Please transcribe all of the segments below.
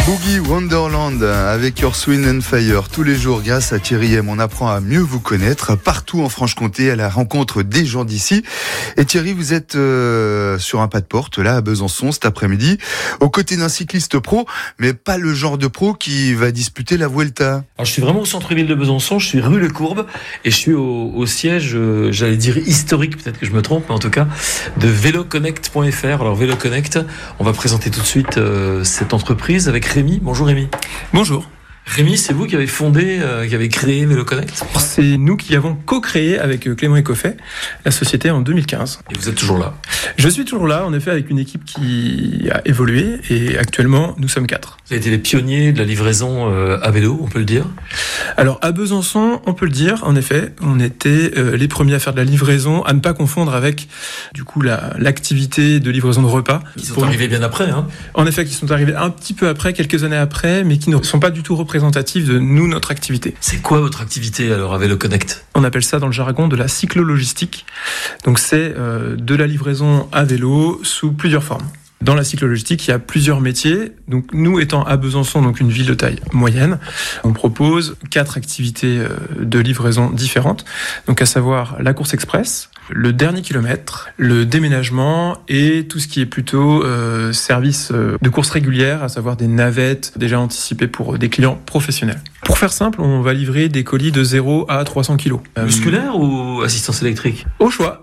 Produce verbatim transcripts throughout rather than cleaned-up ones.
Boogie Wonderland avec Earth, Wind and Fire. Tous les jours, grâce à Thierry M, on apprend à mieux vous connaître partout en Franche-Comté à la rencontre des gens d'ici. Et Thierry, vous êtes euh, sur un pas de porte, là, à Besançon, cet après-midi, aux côtés d'un cycliste pro, mais pas le genre de pro qui va disputer la Vuelta. Alors, je suis vraiment au centre-ville de Besançon, je suis rue Les Courbes, et je suis au, au siège, euh, j'allais dire historique, peut-être que je me trompe, mais en tout cas, de vélo connect point f r. Alors, Vélo Connect, on va présenter tout de suite euh, cette entreprise avec Rémi. Bonjour Rémi. Bonjour. Rémi, c'est vous qui avez fondé, euh, qui avez créé Vélo Connect ? C'est nous qui avons co-créé avec Clément Ecoffet la société en deux mille quinze. Et vous êtes toujours là ? Je suis toujours là, en effet, avec une équipe qui a évolué et actuellement, nous sommes quatre. Vous avez été les pionniers de la livraison euh, à vélo, on peut le dire ? Alors, à Besançon, on peut le dire, en effet, on était euh, les premiers à faire de la livraison, à ne pas confondre avec, du coup, la, l'activité de livraison de repas. Ils sont arrivés bien après, hein ? En effet, qui sont arrivés un petit peu après, quelques années après, mais qui ne sont pas du tout représentatifs de nous, notre activité. C'est quoi votre activité alors à Vélo Connect ? On appelle ça dans le jargon de la cyclologistique. Donc c'est euh, de la livraison à vélo sous plusieurs formes. Dans la cyclologistique, il y a plusieurs métiers. Donc nous étant à Besançon, donc une ville de taille moyenne, on propose quatre activités de livraison différentes. Donc à savoir la course express, le dernier kilomètre, le déménagement et tout ce qui est plutôt euh, service de course régulière, à savoir des navettes déjà anticipées pour des clients professionnels. Pour faire simple, on va livrer des colis de zéro à trois cents kilos. Musculaire euh, ou assistance électrique ? Au choix.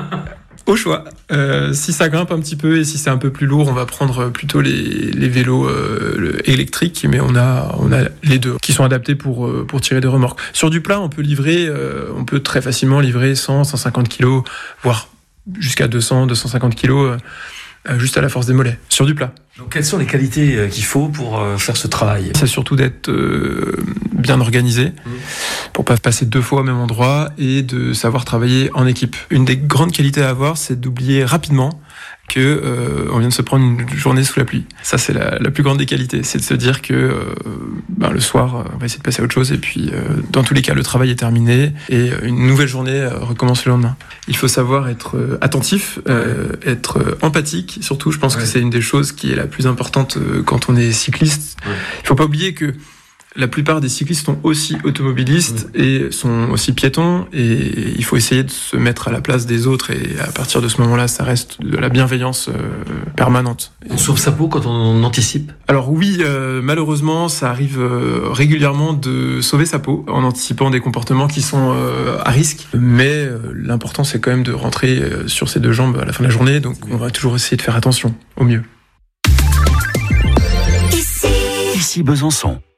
Au choix. Euh, si ça grimpe un petit peu et si c'est un peu plus lourd, on va prendre plutôt les, les vélos euh, électriques, mais on a, on a les deux qui sont adaptés pour, euh, pour tirer des remorques. Sur du plat, on peut livrer, euh, on peut très facilement livrer cent, cent cinquante kilos, voire jusqu'à deux cents, deux cent cinquante kilos, euh, juste à la force des mollets, sur du plat. Donc, quelles sont les qualités qu'il faut pour faire ce travail ? C'est surtout d'être euh, bien organisé, mmh. pour pas passer deux fois au même endroit et de savoir travailler en équipe. Une des grandes qualités à avoir, c'est d'oublier rapidement que euh, on vient de se prendre une journée sous la pluie. Ça, c'est la, la plus grande des qualités, c'est de se dire que euh, ben, le soir, on va essayer de passer à autre chose et puis euh, dans tous les cas, le travail est terminé et une nouvelle journée euh, recommence le lendemain. Il faut savoir être euh, attentif, euh, être euh, empathique, surtout. Je pense ouais. que c'est une des choses qui est la plus importante euh, quand on est cycliste. Ouais. Il faut pas oublier que la plupart des cyclistes sont aussi automobilistes mmh. et sont aussi piétons, et il faut essayer de se mettre à la place des autres, et à partir de ce moment-là, ça reste de la bienveillance euh, permanente. On sauve sa peau quand on anticipe ? Alors oui, euh, malheureusement, ça arrive euh, régulièrement de sauver sa peau en anticipant des comportements qui sont euh, à risque, mais euh, l'important, c'est quand même de rentrer euh, sur ses deux jambes à la fin de la journée, donc on va toujours essayer de faire attention, au mieux. Ici, Ici Besançon.